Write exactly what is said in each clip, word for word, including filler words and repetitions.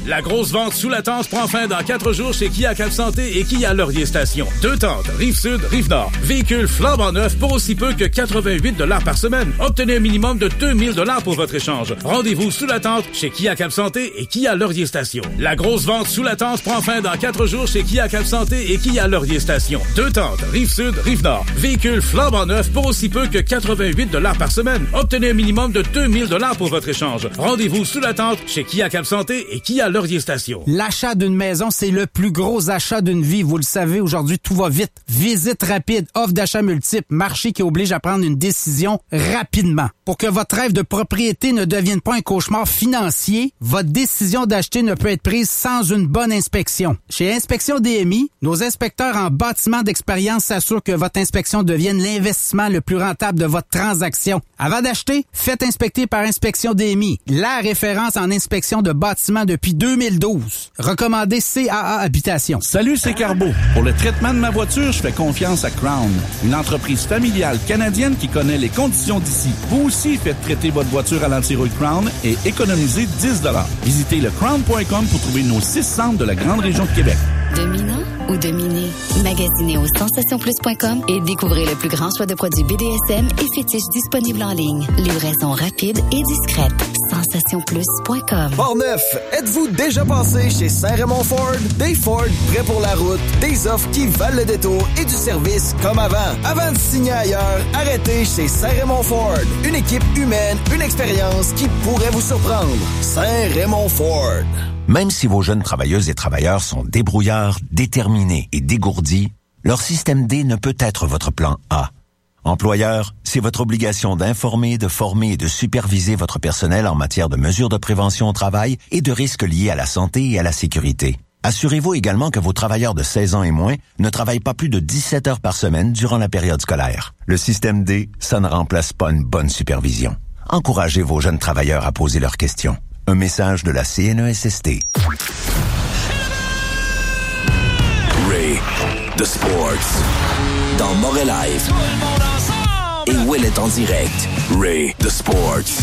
La grosse vente sous la tente prend fin dans quatre jours chez Kia Cap-Santé et Kia Laurier Station. Deux tentes, Rive-Sud, Rive-Nord. Véhicule flambant neuf pour aussi peu que quatre-vingt-huit dollars par semaine. Obtenez un minimum de deux mille dollars pour votre échange. Rendez-vous sous la tente chez Kia Cap-Santé et Kia Laurier Station. La grosse vente sous la tente prend fin dans quatre jours chez Kia Cap-Santé et Kia Laurier Station. Deux tentes, Rive-Sud, Rive-Nord. Véhicule flambant neuf pour aussi peu que quatre-vingt-huit dollars par semaine. Obtenez un minimum de deux mille dollars pour votre échange. Rendez-vous sous la tente chez Kia Cap-Santé et Kia Laurier Station. L'achat d'une maison, c'est le plus gros achat d'une vie. Vous le savez, aujourd'hui, tout va vite. Visite rapide, offre d'achat multiple, marché qui oblige à prendre une décision rapidement. Pour que votre rêve de propriété ne devienne pas un cauchemar financier, votre décision d'acheter ne peut être prise sans une bonne inspection. Chez Inspection D M I, nos inspecteurs en bâtiment d'expérience s'assurent que votre inspection devienne l'investissement le plus rentable de votre transaction. Avant d'acheter, faites inspecter par Inspection D M I, la référence en inspection de bâtiments depuis deux mille douze. Recommandé C A A Habitation. Salut, c'est Carbo. Pour le traitement de ma voiture, je fais confiance à Crown, une entreprise familiale canadienne qui connaît les conditions d'ici. Vous aussi faites traiter votre voiture à l'antirouille Crown et économisez dix dollars. Visitez le crown point com pour trouver nos six centres de la grande région de Québec. Dominant ou dominé? Magasinez au sensation plus point com et découvrez le plus grand choix de produits B D S M et fétiches disponibles en ligne. Livraison rapide et discrète. sensation plus point com. Portneuf, êtes-vous déjà passé chez Saint-Raymond Ford? Des Ford prêts pour la route, des offres qui valent le détour et du service comme avant. Avant de signer ailleurs, arrêtez chez Saint-Raymond Ford. Une équipe humaine, une expérience qui pourrait vous surprendre. Saint-Raymond Ford. Même si vos jeunes travailleuses et travailleurs sont débrouillards, déterminés et dégourdis, leur système D ne peut être votre plan A. Employeur, c'est votre obligation d'informer, de former et de superviser votre personnel en matière de mesures de prévention au travail et de risques liés à la santé et à la sécurité. Assurez-vous également que vos travailleurs de seize ans et moins ne travaillent pas plus de dix-sept heures par semaine durant la période scolaire. Le système D, ça ne remplace pas une bonne supervision. Encouragez vos jeunes travailleurs à poser leurs questions. Un message de la C N E S S T. Ray, The Sports, dans Moret Live. Et Will est en direct. Ray, The Sports.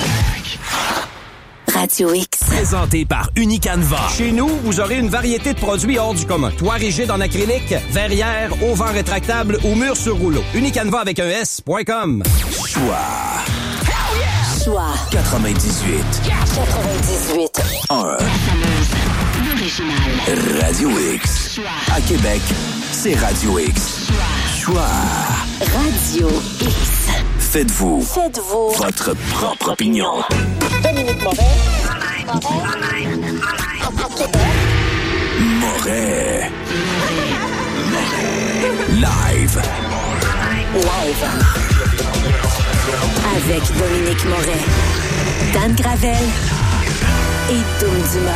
Radio X. Présenté par Unicanva. Chez nous, vous aurez une variété de produits hors du commun. Toit rigide en acrylique, verrière, auvent rétractable ou mur sur rouleau. Unicanva avec un S point com. Choix. Choix. quatre-vingt-dix-huit. quatre-vingt-dix-huit. un. L'original. Radio X. À Québec, c'est Radio X. Choix. Radio X. Faites-vous. Faites-vous. Votre propre opinion. Dominique Moret. Moret. Live. Live. Avec Dominique Moret, Dan Gravel et Doom Dumas.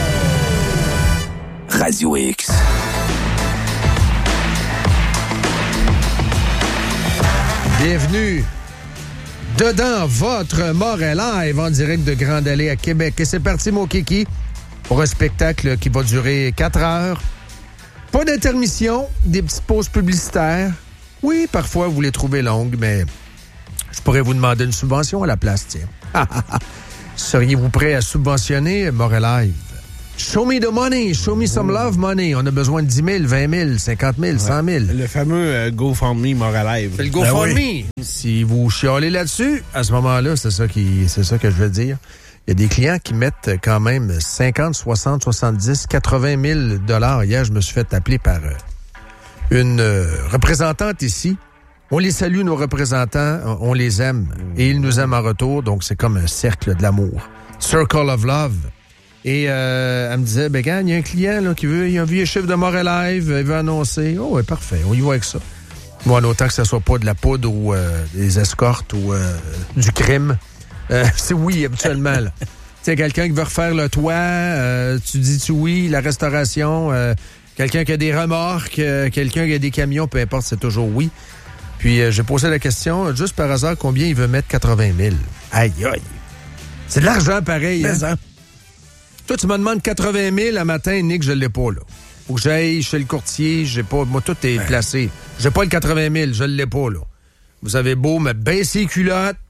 Radio X. Bienvenue dedans votre Moret Live en direct de Grande Allée à Québec. Et c'est parti, mon kiki, pour un spectacle qui va durer quatre heures. Pas d'intermission, des petites pauses publicitaires. Oui, parfois, vous les trouvez longues, mais je pourrais vous demander une subvention à la place, tiens. Seriez-vous prêt à subventionner Moret Live? Show me the money, show me some love money. On a besoin de dix mille, vingt mille, cinquante mille, cent mille. Le fameux euh, GoFundMe Moret Live. C'est le GoFundMe. Ben oui. Si vous chialez là-dessus, à ce moment-là, c'est ça qui, c'est ça que je veux dire. Il y a des clients qui mettent quand même cinquante, soixante, soixante-dix, quatre-vingt mille dollars. Hier, je me suis fait appeler par une représentante ici. On les salue, nos représentants. On les aime. Et ils nous aiment en retour. Donc, c'est comme un cercle de l'amour. Circle of love. Et euh, elle me disait, ben gars, il y a un client là, qui veut, il a vu un chiffre de Moret Live, il veut annoncer. Oh, ouais, parfait, on y va avec ça. Bon, autant que ce soit pas de la poudre ou euh, des escortes ou euh, du crime. Euh, c'est oui, habituellement. Tu sais, quelqu'un qui veut refaire le toit, euh, tu dis-tu oui, la restauration, euh, quelqu'un qui a des remorques, euh, quelqu'un qui a des camions, peu importe, c'est toujours oui. Puis euh, j'ai posé la question, juste par hasard, combien il veut mettre quatre-vingt mille? Aïe, aïe. C'est de l'argent pareil, hein? hein? Toi, tu me demandes quatre-vingt mille à matin, Nick, je l'ai pas, là. Faut que j'aille chez le courtier, j'ai pas... Moi, tout est placé. J'ai pas le quatre-vingt mille, je l'ai pas, là. Vous avez beau me baisser les culottes,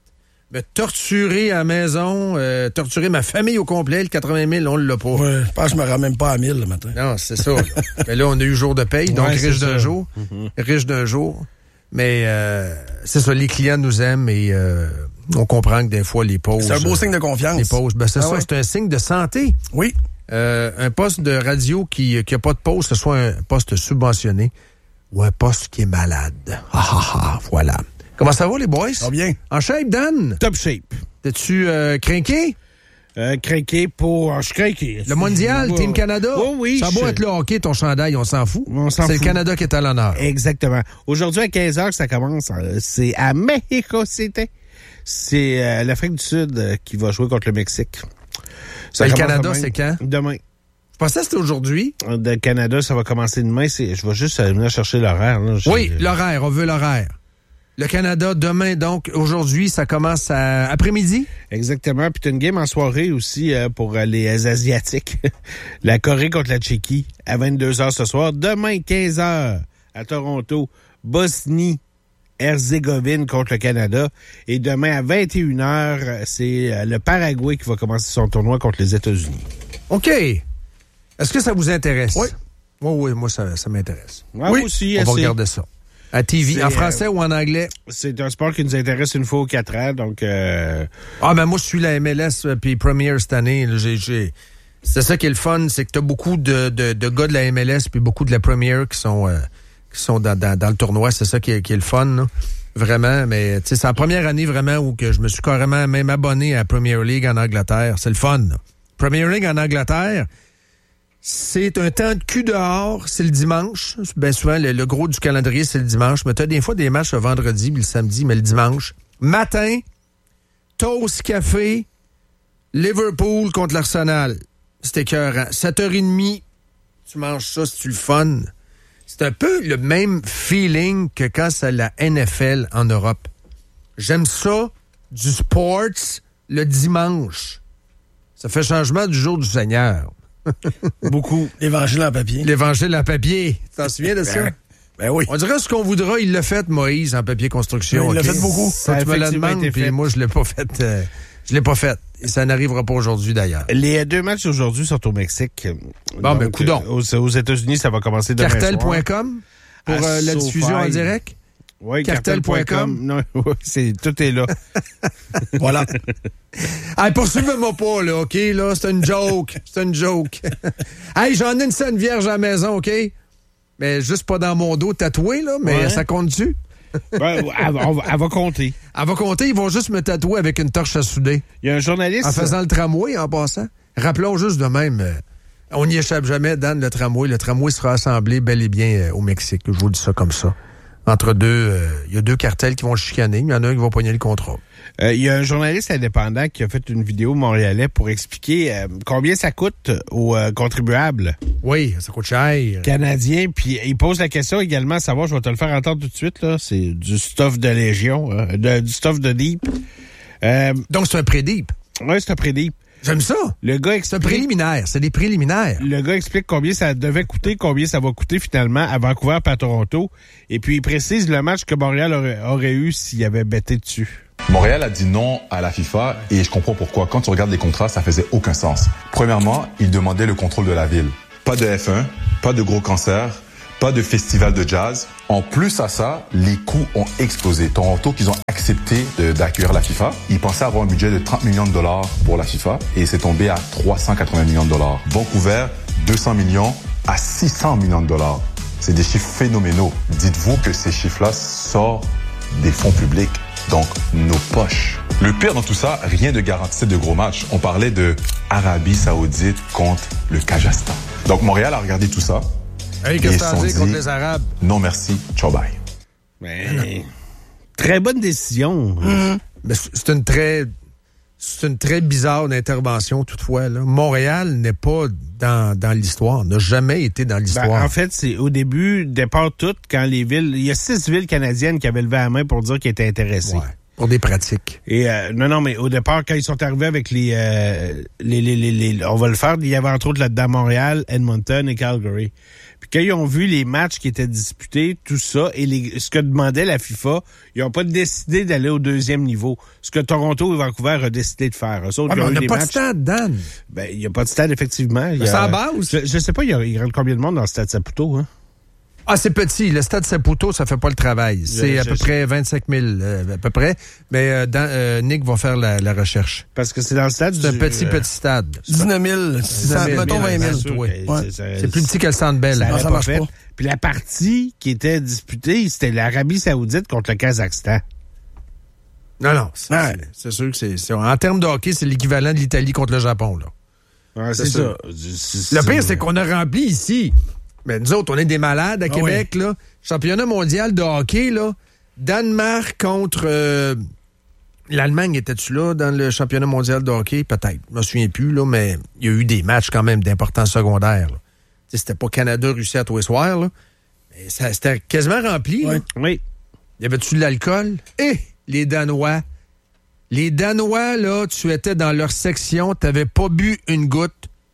Me torturer à la maison, euh, torturer ma famille au complet, le quatre-vingt mille, on l'a pas. Ouais, je pense que je me rends même pas à mille le matin. Non, c'est ça. Mais là, on a eu jour de paye, donc ouais, riche d'un ça. jour. Mm-hmm. Riche d'un jour. Mais euh, c'est ça, les clients nous aiment et euh, on comprend que des fois, les pauses... C'est un beau signe de confiance. Les pauses, ben c'est ah ça, ouais. c'est un signe de santé. Oui. Euh, un poste de radio qui n'a pas de pause, que ce soit un poste subventionné ou un poste qui est malade. Ah ah ah, voilà. Comment ça va, les boys? Ça va bien. En shape, Dan? Top shape. T'es-tu euh, crinqué? Euh, craqué pour... Je suis craqué. Le mondial, Ouais. Team Canada? Oh oui. Ça je... va être le hockey, ton chandail, on s'en fout. On s'en c'est fout. le Canada qui est à l'honneur. Exactement. Aujourd'hui, à quinze heures, ça commence. C'est à Mexico City. C'est euh, l'Afrique du Sud euh, qui va jouer contre le Mexique. Ça Ben, le commence Canada, demain. c'est quand? Demain. Je pensais que c'était aujourd'hui. Le Canada, ça va commencer demain. C'est... Je vais juste euh, venir chercher l'horaire. Là. J'ai... Oui, l'horaire, on veut l'horaire. Le Canada, demain, donc, aujourd'hui, ça commence à après-midi? Exactement. Puis tu as une game en soirée aussi euh, pour euh, les Asiatiques. La Corée contre la Tchéquie à vingt-deux heures ce soir. Demain, quinze heures à Toronto. Bosnie, Herzégovine contre le Canada. Et demain, à vingt et une heures, c'est euh, le Paraguay qui va commencer son tournoi contre les États-Unis. OK. Est-ce que ça vous intéresse? Oui. Oui, oui, moi, ça, ça m'intéresse. Ouais, oui, aussi, on va assez. regarder ça. À T V, C'est, en français euh, ou en anglais? C'est un sport qui nous intéresse une fois aux quatre ans, donc... Euh... Ah, ben moi, je suis la M L S puis Premier cette année. Là, j'ai, j'ai... C'est ça qui est le fun, c'est que t'as beaucoup de, de, de gars de la M L S puis beaucoup de la Premier qui sont, euh, qui sont dans, dans, dans le tournoi. C'est ça qui est, qui est le fun, là. Vraiment. Mais c'est la première année vraiment où que je me suis carrément même abonné à Premier League en Angleterre. C'est le fun, là. Premier League en Angleterre... C'est un temps de cul dehors, c'est le dimanche. Bien souvent, le, le gros du calendrier, c'est le dimanche. Mais tu as des fois des matchs le vendredi puis le samedi, mais le dimanche. Matin, toast, café, Liverpool contre l'Arsenal. C'est écœurant. sept heures trente, tu manges ça, c'est le fun. C'est un peu le même feeling que quand c'est la N F L en Europe. J'aime ça, du sports, le dimanche. Ça fait changement du jour du Seigneur. Beaucoup. L'évangile en papier. L'évangile en papier. Tu t'en souviens de ça? Ben, ben oui. On dirait ce qu'on voudra, il l'a fait, Moïse, en papier construction. Oui, il l'a okay? fait beaucoup. Ça, Ça tu a me la effectivement demandes, été puis fait. moi, je l'ai pas fait. Euh, je l'ai pas fait. Et ça n'arrivera pas aujourd'hui, d'ailleurs. Les deux matchs aujourd'hui sont au Mexique. Bon, ben, coudonc. Aux, aux États-Unis, ça va commencer demain soir. Cartel point com pour euh, la diffusion en direct? Oui, Cartel point com. Non, oui, c'est, tout est là. Voilà. Hey, poursuivez-moi pas, là, OK? Là, c'est une joke. C'est une joke. Hey, j'en ai une scène vierge à la maison, OK? Mais juste pas dans mon dos tatoué, là, mais Ouais. ça compte-tu? Ben, elle, va- elle va compter. Elle va compter, ils vont juste me tatouer avec une torche à souder. Il y a un journaliste... En faisant le tramway, en passant. Rappelons juste de même, euh, on n'y échappe jamais, Dan, le tramway. Le tramway sera assemblé bel et bien euh, au Mexique. Je vous dis ça comme ça. Entre deux, il euh, y a deux cartels qui vont chicaner. Il y en a un qui va pogner le contrat. Il euh, y a un journaliste indépendant qui a fait une vidéo montréalais pour expliquer euh, combien ça coûte aux euh, contribuables. Oui, ça coûte cher. Canadiens. Puis il pose la question également à savoir, je vais te le faire entendre tout de suite, là, c'est du stuff de Légion, hein, de, du stuff de Deep. Euh, Donc, c'est un pré-deep. Oui, c'est un pré-deep. J'aime ça. Le gars C'est un explique, préliminaire. C'est des préliminaires. le gars explique combien ça devait coûter, combien ça va coûter finalement à Vancouver et à Toronto. Et puis il précise le match que Montréal aurait, aurait eu s'il avait bêté dessus. Montréal a dit non à la FIFA et je comprends pourquoi. Quand tu regardes les contrats, ça faisait aucun sens. Premièrement, ils demandaient le contrôle de la ville. Pas de F un, pas de gros cancers, pas de festival de jazz. En plus à ça, les coûts ont explosé. Toronto, qu'ils ont accepté de, d'accueillir la FIFA, ils pensaient avoir un budget de trente millions de dollars pour la FIFA et c'est tombé à trois cent quatre-vingts millions de dollars. Vancouver, deux cents millions à six cents millions de dollars. C'est des chiffres phénoménaux. Dites-vous que ces chiffres-là sortent des fonds publics, donc nos poches. Le pire dans tout ça, rien ne garantissait de gros matchs. On parlait de Arabie Saoudite contre le Kazakhstan. Donc Montréal a regardé tout ça. Hey, qu'est-ce que t'en dis contre les Arabes? Non merci, ciao bye. Mais, très bonne décision. Mmh. Mais c'est une très... C'est une très bizarre intervention, toutefois. Là. Montréal n'est pas dans, dans l'histoire, n'a jamais été dans l'histoire. Ben, en fait, c'est au début, départ tout, quand les villes... Il y a six villes canadiennes qui avaient levé la main pour dire qu'ils étaient intéressés. Ouais, pour des pratiques. Et euh, non, non, mais au départ, quand ils sont arrivés avec les, euh, les, les, les, les... On va le faire, il y avait entre autres là-dedans Montréal, Edmonton et Calgary. Puis Puis quand ils ont vu les matchs qui étaient disputés, tout ça, et les, ce que demandait la FIFA, ils n'ont pas décidé d'aller au deuxième niveau. Ce que Toronto et Vancouver ont décidé de faire. Eux autres, Ah, mais on n'a pas matchs, de stade, Dan. Ben, il n'y a pas de stade, effectivement. C'est à base. Je, je sais pas, il y a, il rentre combien de monde dans le stade Saputo, hein? Ah, c'est petit. Le stade Saputo, ça fait pas le travail. C'est Je, à je, peu je... près vingt-cinq mille, euh, à peu près. Mais euh, dans, euh, Nick va faire la, la recherche. Parce que c'est dans le stade C'est du... un petit, euh... petit stade. dix-neuf mille, mettons vingt mille. C'est, ouais. c'est, c'est, c'est plus petit que le Centre Bell. Ça, non, ça marche pas. Puis la partie qui était disputée, c'était l'Arabie Saoudite contre le Kazakhstan. Non, non. C'est, ouais. c'est, c'est sûr que c'est, c'est... En termes de hockey, c'est l'équivalent de l'Italie contre le Japon, là. Ouais, c'est, c'est ça. C'est, le pire, c'est qu'on a rempli ici. Mais nous autres, on est des malades à ah Québec, oui. là. Championnat mondial de hockey, là. Danemark contre... Euh, L'Allemagne, était-tu là dans le championnat mondial de hockey? Peut-être. Je me souviens plus, là, mais il y a eu des matchs quand même d'importance secondaire. Là. C'était pas Canada-Russie à tous les soirs, là. Mais ça, c'était quasiment rempli. Oui. Là. oui. Y avait-tu de l'alcool? Et les Danois. Les Danois, là, tu étais dans leur section, t'avais pas bu une goutte.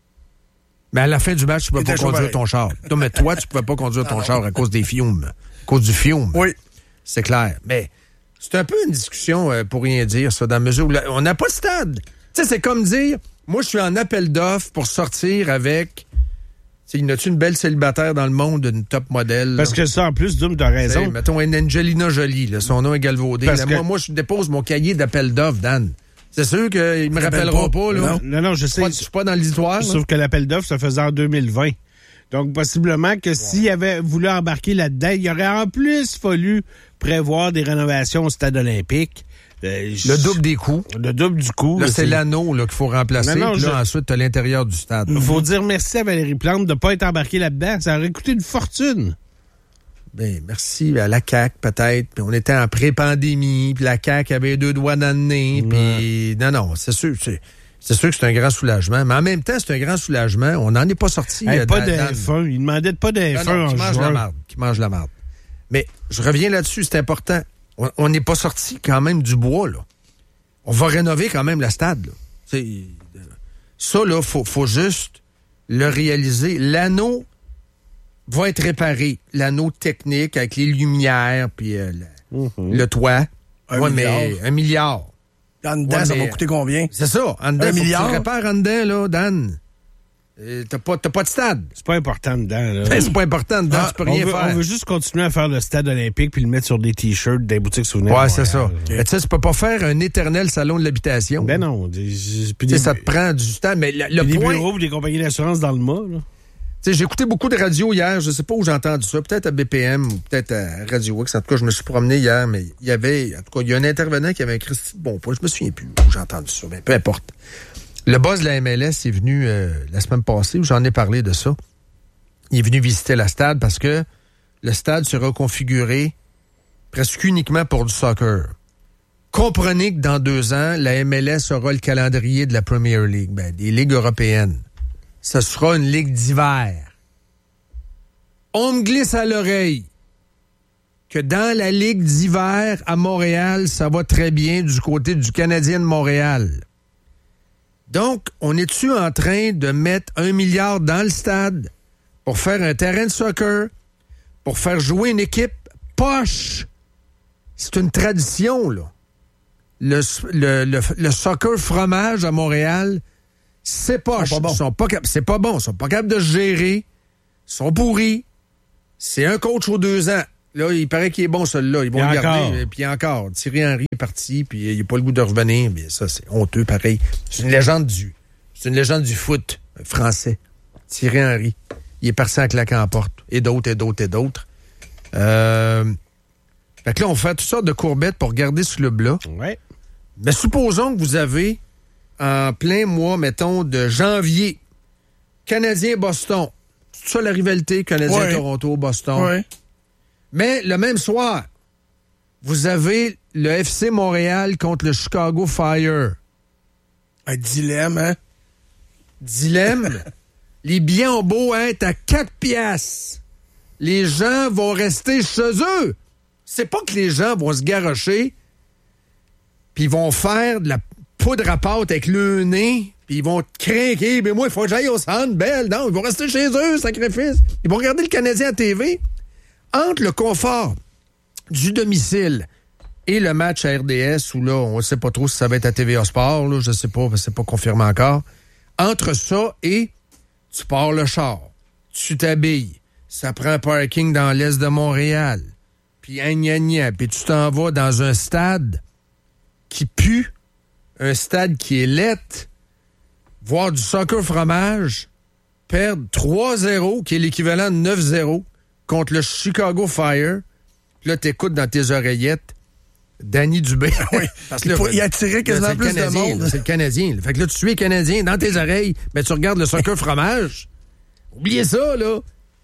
Mais à la fin du match, tu pouvais pas conduire pareil. ton char. Non, mais toi, tu pouvais pas conduire ton char à cause des fiumes. À cause du fiume. Oui. C'est clair. Mais c'est un peu une discussion euh, pour rien dire, ça, dans la mesure où la, on n'a pas de stade. Tu sais, c'est comme dire, moi, je suis en appel d'offres pour sortir avec... Tu sais, y a-tu une belle célibataire dans le monde, une top modèle? Parce là? que ça, en plus, Doom, t'as raison. T'sais, mettons une Angelina Jolie, là, son nom est galvaudé. Là, que... moi, moi, je dépose mon cahier d'appel d'offres, Dan. C'est sûr qu'ils me rappelleront pas, pas là. Non, non, je sais. Je suis pas dans l'histoire. Sauf que l'appel d'offres se faisait en deux mille vingt. Donc, possiblement que ouais. s'il avait voulu embarquer là-dedans, il aurait en plus fallu prévoir des rénovations au stade olympique. Euh, le double des coûts. Le double du coût. Là, c'est, c'est l'anneau là, qu'il faut remplacer. Non, non, puis là, je... ensuite, t'as l'intérieur du stade. Il faut dire merci à Valérie Plante de ne pas être embarquée là-dedans. Ça aurait coûté une fortune. Ben, merci à la C A Q, peut-être. Puis on était en pré-pandémie, puis la C A Q avait deux doigts dans le nez. Ouais. Puis non, non, c'est sûr, c'est, c'est sûr que c'est un grand soulagement. Mais en même temps, c'est un grand soulagement. On n'en est pas sorti. Hey, euh, pas dans, de dans... F un. Il demandait de pas de F un non, non, en qui mange joueur. la marde. Qui mange la marde. Mais je reviens là-dessus, c'est important. On n'est pas sorti quand même du bois, là. On va rénover quand même le stade, là. C'est, ça, là, faut, faut juste le réaliser. L'anneau va être réparé. L'anneau technique avec les lumières, puis euh, le, mm-hmm. le toit. Un ouais, milliard. mais un milliard. En dedans, ouais, ça va coûter combien? C'est ça. En dedans, un faut milliard. Que tu répares en dedans, là, Dan. Euh, t'as, pas, t'as pas de stade. C'est pas important dedans, là. Ben, c'est pas important dedans, ah, tu peux rien veut, faire. On veut juste continuer à faire le stade olympique puis le mettre sur des t-shirts des boutiques souvenirs. Ouais, c'est ça. Okay. Mais tu sais, tu peux pas faire un éternel salon de l'habitation. Ben non. Des, puis des, ça te prend du temps, mais le, le des point... bureaux ou des compagnies d'assurance dans le mât, là. Tu sais, j'ai écouté beaucoup de radio hier, je sais pas où j'ai entendu ça, peut-être à B P M ou peut-être à Radio X. En tout cas, je me suis promené hier, mais il y avait, en tout cas, il y a un intervenant qui avait un Christy bon point. Je me souviens plus où j'ai entendu ça, mais peu importe. Le boss de la M L S est venu euh, la semaine passée, où j'en ai parlé de ça. Il est venu visiter la stade parce que le stade sera configuré presque uniquement pour du soccer. Comprenez que dans deux ans, la M L S aura le calendrier de la Premier League, ben, des ligues européennes. Ce sera une ligue d'hiver. On me glisse à l'oreille que dans la ligue d'hiver à Montréal, ça va très bien du côté du Canadien de Montréal. Donc, on est-tu en train de mettre un milliard dans le stade pour faire un terrain de soccer, pour faire jouer une équipe poche? C'est une tradition, là. Le, le, le, le soccer fromage à Montréal, c'est poche. Ils sont pas bons. Ils sont pas, c'est pas bon. Ils sont pas capables de se gérer. Ils sont pourris. C'est un coach aux deux ans. Là, il paraît qu'il est bon, celui-là. Ils vont le garder. Puis encore, Thierry Henry est parti, puis il n'a pas le goût de revenir. Mais ça, c'est honteux, pareil. C'est une légende du, c'est une légende du foot français. Thierry Henry. Il est parti en claquant en porte. Et d'autres, et d'autres, et d'autres. Euh... Fait que là, on fait toutes sortes de courbettes pour garder ce club-là. Ouais. Mais supposons que vous avez, en plein mois, mettons, de janvier, Canadien-Boston. C'est ça la rivalité, Canadien-Toronto-Boston. Oui. Mais le même soir, vous avez le F C Montréal contre le Chicago Fire. Un dilemme, hein? Dilemme. Les billets ont beau être à quatre piastres. Les gens vont rester chez eux. C'est pas que les gens vont se garrocher puis ils vont faire de la poudre à pâte avec le nez puis ils vont te craquer. Mais moi, il faut que j'aille au Centre Bell. Non, ils vont rester chez eux, sacrifice. Ils vont regarder le Canadien à T V. Entre le confort du domicile et le match à R D S, où là, on ne sait pas trop si ça va être à T V A Sport, là, je ne sais pas, parce que c'est pas confirmé encore. Entre ça et tu pars le char, tu t'habilles, ça prend un parking dans l'est de Montréal, puis gna gna gna, puis tu t'en vas dans un stade qui pue, un stade qui est laid, voir du soccer fromage, perdre trois zéro, qui est l'équivalent de neuf zéro, contre le Chicago Fire. Puis là, t'écoutes dans tes oreillettes Danny Dubé. Oui, parce que là, il, il attirait quasiment là, plus de monde. Là, c'est le Canadien. Là. Fait que là, tu es Canadien dans tes oreilles, mais tu regardes le soccer fromage. Oubliez ça, là.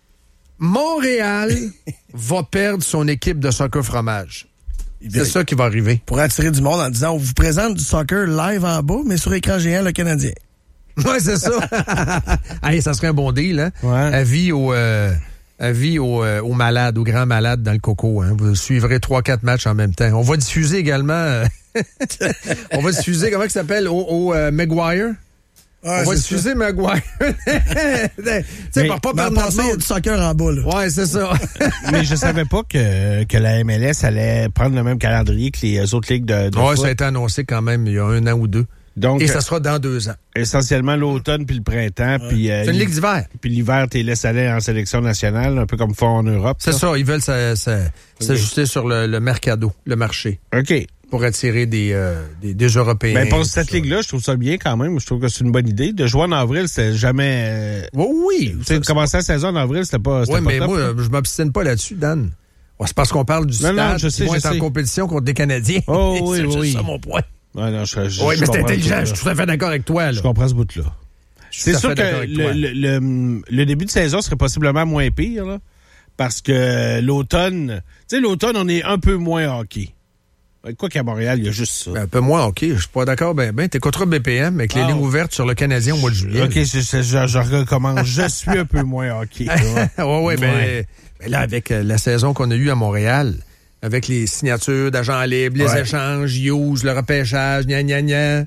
Montréal va perdre son équipe de soccer fromage. C'est ça qui va arriver. Pour attirer du monde en disant, on vous présente du soccer live en bas, mais sur écran géant, le Canadien. Oui, c'est ça. Hey, ça serait un bon deal, hein? Ouais. Avis aux, euh, avis aux, euh, aux malades, aux grands malades dans le coco. Hein? Vous suivrez trois quatre matchs en même temps. On va diffuser également... Euh, on va diffuser, comment il s'appelle? Au, au euh, Maguire? Ah, on va diffuser ça. Maguire. Tu sais, par pas perdre passer, il y a du soccer en bas, là. Ouais, c'est ça. Mais je savais pas que, que la M L S allait prendre le même calendrier que les autres ligues de, de ouais, foot. ça a été annoncé quand même il y a un an ou deux. Donc, et ça sera dans deux ans. Essentiellement l'automne puis le printemps. Ouais. Puis, euh, c'est une ligue d'hiver. Puis l'hiver, tu les laisses aller en sélection nationale, un peu comme font en Europe. C'est ça, ça ils veulent ça, ça, okay. s'ajuster sur le, le mercado, le marché. OK. Pour attirer des, euh, des, des Européens. Mais pour cette ligue-là, je trouve ça bien quand même. Je trouve que c'est une bonne idée. De jouer en avril, c'était jamais... Euh... Oh, oui. Tu sais, commencer la saison en avril, c'était pas, c'était oui, pas mais top, moi, là. je m'obstine pas là-dessus, Dan. Ouais, c'est parce qu'on parle du non, stade non, je sais, qui vont je être sais. en compétition contre des Canadiens. Oh oui, c'est oui. C'est ça mon point. Ouais, non, je, je, oui, je mais c'est comprends intelligent. Je suis tout à fait d'accord avec toi. Là. Je comprends ce bout-là. C'est sûr que le, le, le, le début de saison serait possiblement moins pire, là, parce que l'automne... Tu sais, l'automne, on est un peu moins hockey. Quoi qu'à Montréal, il y a juste ça. Ben, un peu moins hockey. Je suis pas d'accord. Ben, ben, t'écouteras B P M avec les ah, lignes ouvertes sur le Canadien au mois de juillet. OK, je, je, je, je recommence. Je suis un peu moins hockey. ouais, ouais, ben, ouais. Ben là, avec la saison qu'on a eue à Montréal... Avec les signatures d'agents libres, les ouais. échanges, use, le repêchage, gna gna gna.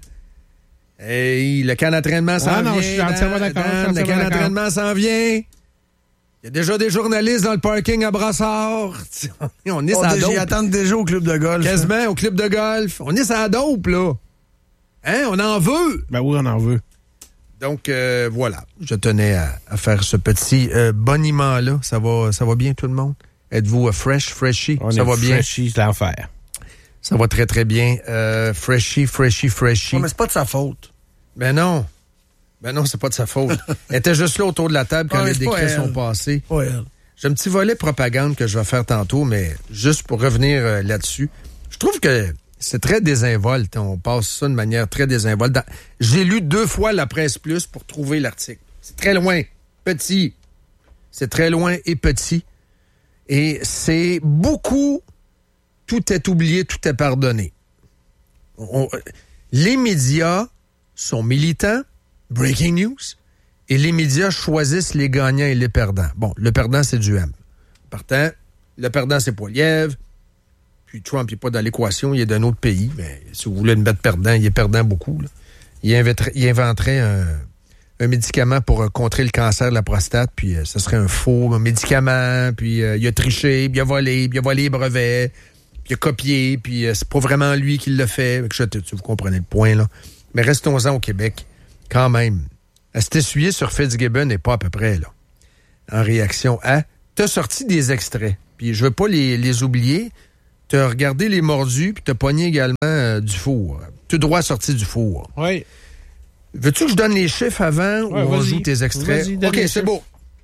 Hey, le camp d'entraînement s'en ah, vient. Non, je suis entièrement d'accord. Dan, le camp d'entraînement s'en vient. Il y a déjà des journalistes dans le parking à Brassard. On est ça dope. Ils attendent déjà au club de golf. Quasiment hein. au club de golf. On est ça dope, là. Hein, on en veut. Ben oui, on en veut. Donc, euh, voilà. Je tenais à, à faire ce petit euh, boniment-là. Ça va, ça va bien, tout le monde? Êtes-vous uh, fresh, freshy? On ça est va bien? Freshy, c'est l'enfer. Ça va très, très bien. Euh, freshy, freshy, freshy. Non, mais c'est pas de sa faute. Ben non. Ben non, c'est pas de sa faute. Elle était juste là autour de la table quand ouais, les décrets sont passés. Ouais, j'ai un petit volet propagande que je vais faire tantôt, mais juste pour revenir euh, là-dessus. Je trouve que c'est très désinvolte. On passe ça de manière très désinvolte. Dans... J'ai lu deux fois la Presse Plus pour trouver l'article. C'est très loin. Petit. C'est très loin et petit. Et c'est beaucoup, tout est oublié, tout est pardonné. On, les médias sont militants, breaking news, et les médias choisissent les gagnants et les perdants. Bon, le perdant, c'est du M. Partant, le perdant, c'est Poilievre, puis Trump n'est pas dans l'équation, il est d'un autre pays. Mais si vous voulez une bête perdant, il est perdant beaucoup. Là. Il, inventerait, il inventerait un... un médicament pour euh, contrer le cancer de la prostate, puis euh, ce serait un faux médicament, puis euh, il a triché, puis il a volé, puis il a volé les brevets, puis il a copié, puis euh, c'est pas vraiment lui qui l'a fait. Je, vous comprenez le point, là. Mais restons-en au Québec, quand même. À s'essuyer sur Fitzgibbon n'est pas à peu près, là. En réaction à... T'as sorti des extraits, puis je veux pas les, les oublier. T'as regardé les mordus, puis t'as pogné également euh, du four. Tout droit sorti du four. Oui. Veux-tu que je donne les chiffres avant ouais, ou on joue tes extraits? OK, c'est beau.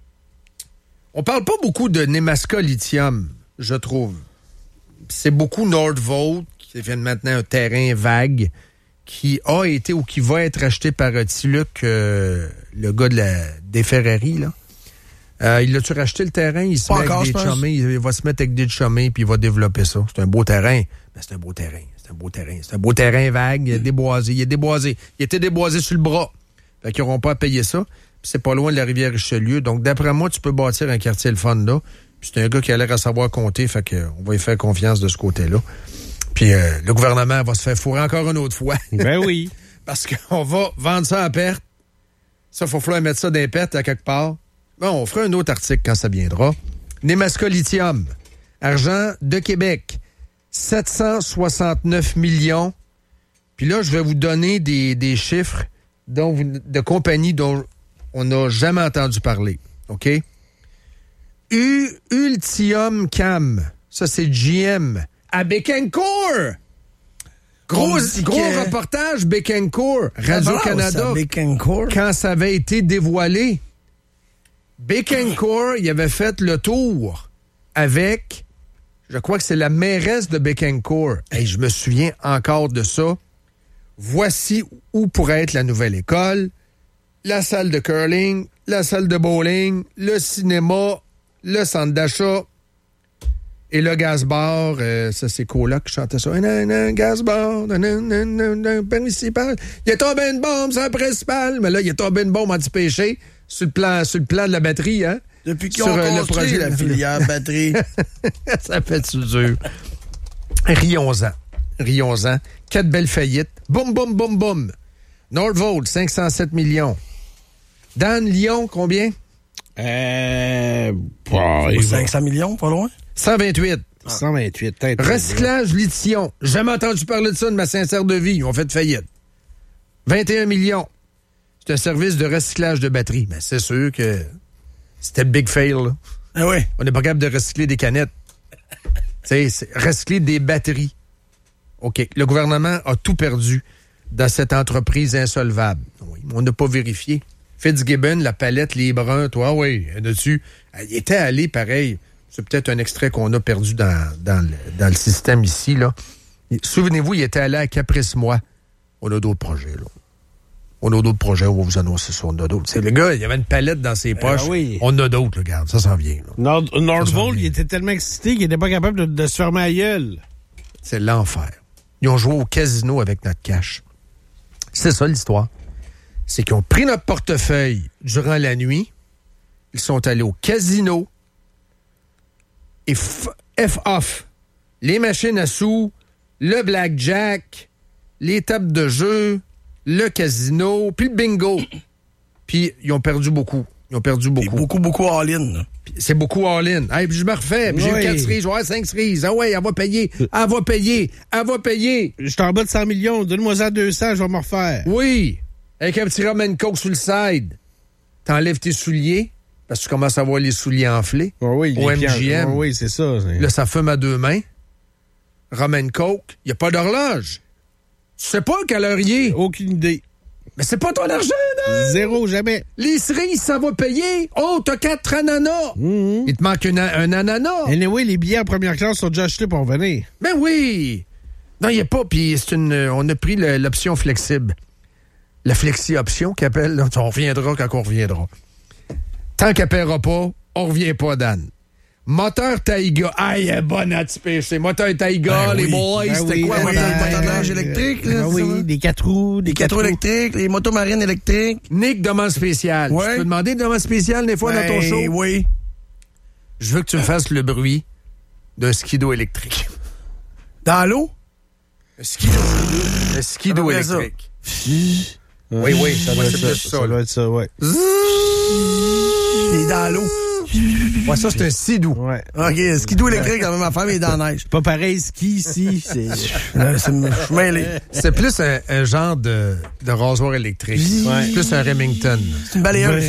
On parle pas beaucoup de Nemaska Lithium, je trouve. C'est beaucoup Nordvolt, qui devient maintenant un terrain vague, qui a été ou qui va être acheté par Tiluc, euh, le gars de la, des Ferrari, là. Euh, il a-tu racheté le terrain? Il se met encore, avec des chumés, il va se mettre avec des chumés, puis il va développer ça. C'est un beau terrain. Mais c'est un beau terrain. C'est un beau terrain. C'est un beau terrain vague, il est déboisé. Il est déboisé. Il était déboisé sur le bras. Fait qu'ils n'auront pas à payer ça. Puis c'est pas loin de la rivière Richelieu. Donc, d'après moi, tu peux bâtir un quartier le fun là. Puis c'est un gars qui a l'air à savoir compter. Fait qu'on va lui faire confiance de ce côté-là. Puis euh, le gouvernement va se faire fourrer encore une autre fois. Ben oui. parce qu'on va vendre ça à perte. Ça, il faut falloir mettre ça dans les pertes à quelque part. Bon, on fera un autre article quand ça viendra. Nemaska Lithium, argent de Québec, sept cent soixante-neuf millions. Puis là, je vais vous donner des, des chiffres dont vous, de compagnies dont on n'a jamais entendu parler. OK? U, Ultium Cam, ça c'est G M, à Bécancour. Gros, gros que... reportage Bécancour, Radio-Canada, quand ça avait été dévoilé. Bécancour, il avait fait le tour avec, je crois que c'est la mairesse de Bécancour. Hey, je me souviens encore de ça. Voici où pourrait être la nouvelle école, la salle de curling, la salle de bowling, le cinéma, le centre d'achat et le gaz-bar. Euh, ça, c'est Coloc qui chantait ça. Un, un, un gaz-bar, un, un, un, un, un principal. Il est tombé une bombe sur le principal. Mais là, il est tombé une bombe anti-péché sur le plan, sur le plan de la batterie. Hein? Depuis qu'ils ont construit le projet, la filière batterie. Ça fait du dur. Rions-en. Rions-en. Quatre belles faillites. Boum, boum, boum, boum. Nordvolt, cinq cent sept millions. Dan, Lyon, combien? Euh... Oh, cinq cents millions, pas loin? cent vingt-huit. Ah. cent vingt-huit, peut-être. Recyclage lithium. Jamais entendu parler de ça de ma sincère de vie. Ils ont fait faillite. vingt et un millions. C'est un service de recyclage de batteries. Mais c'est sûr que c'était le big fail. Là. Ah oui? On n'est pas capable de recycler des canettes. C'est recycler des batteries. OK. Le gouvernement a tout perdu dans cette entreprise insolvable. Oui, on n'a pas vérifié. Fitzgibbon, la palette, les bruns, toi, oui, dessus. Il était allé pareil. C'est peut-être un extrait qu'on a perdu dans, dans, le, dans le système ici, là. Souvenez-vous, il était allé à Caprice-moi. On a d'autres projets, là. On a d'autres projets, on va vous annoncer ça, on a d'autres. C'est le gars, il y avait une palette dans ses poches. Euh, oui. On a d'autres, regarde, ça s'en vient. Nord, Nordvolt, il était tellement excité qu'il n'était pas capable de, de se fermer la gueule. C'est l'enfer. Ils ont joué au casino avec notre cash. C'est ça l'histoire. C'est qu'ils ont pris notre portefeuille durant la nuit. Ils sont allés au casino et f- F-off. Les machines à sous, le blackjack, les tables de jeu, le casino, puis le bingo. Puis ils ont perdu beaucoup. Ils ont perdu beaucoup. Et beaucoup, beaucoup all-in. C'est beaucoup all-in. Hey, puis je me refais. Puis oui. J'ai eu quatre cerises. Ouais, cinq cerises. Ah ouais, elle va payer. Elle va payer. Elle va payer. Je suis en bas de cent millions. Donne-moi ça deux cents, je vais me refaire. Oui. Avec un petit rum and coke sur le side. T'enlèves tes souliers parce que tu commences à voir les souliers enflés. Oh oui, au M G M. Oh oui, c'est ça. C'est... Là, ça fume à deux mains. Rum and coke. Il n'y a pas d'horloge. Tu sais pas quelle heure il est. Aucune idée. Mais c'est pas ton argent, là! Zéro, jamais. Les cerises, ça va payer. Oh, t'as quatre ananas. Mm-hmm. Il te manque une, un ananas. Et anyway, les billets en première classe sont déjà achetés pour venir. Ben oui. Non, il n'y a pas. Puis c'est une. On a pris le, l'option flexible. La flexi-option qu'elle appelle. Là, on reviendra quand on reviendra. Tant qu'elle paiera pas, on revient pas, Dan. Moteur Taïga. Ah, il est bon à typer. C'est moteur Taïga, ben les oui. boys. Ben c'était oui, quoi, ben moteur, oui, moteur de l'âge électrique? Là, ben oui, des quatre roues. Des quatre roues électriques, les motos marines électriques. Nick, demande spéciale. Ouais. Tu peux demander une demande spéciale des fois ben, dans ton show? Oui. Je veux que tu me fasses le bruit d'un skido électrique. Dans l'eau? Un skido. Un skido électrique. Oui, oui, ça doit être ça. Ça, ça doit être ça, ouais. Il est dans l'eau. Ouais, ça, c'est un skidoo. Ouais. OK, skidoo électrique, quand même, ma femme est dans la neige. Pas pareil, ski ici. C'est, c'est mêlé. C'est plus un, un genre de, de rasoir électrique. Ouais. C'est plus un Remington. C'est une balayeuse.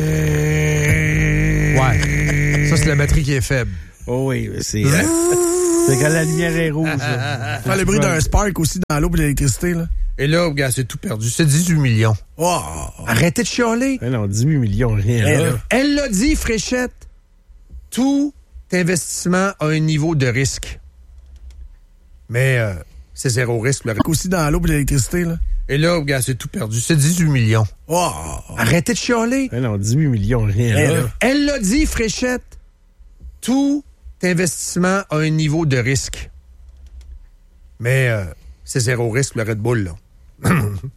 Ouais. Ça, c'est la batterie qui est faible. Oh oui, c'est... Euh, c'est quand la lumière est rouge. Faire le bruit d'un spark aussi dans l'eau pour l'électricité, là. Et là, regarde, c'est tout perdu. C'est dix-huit millions. Oh. Arrêtez de chialer. Mais non, dix-huit millions, rien. Elle, là. Elle l'a dit, Fréchette. Tout investissement a un niveau de risque. Mais euh, c'est zéro risque. Le... Aussi dans l'eau pour l'électricité, là. Et là, regarde, c'est tout perdu. C'est dix-huit millions. Oh. Arrêtez de chialer. Mais non, dix-huit millions, rien. Elle, là. Elle l'a dit, Fréchette. Tout investissement a un niveau de risque. Mais euh, c'est zéro risque, le Red Bull, là.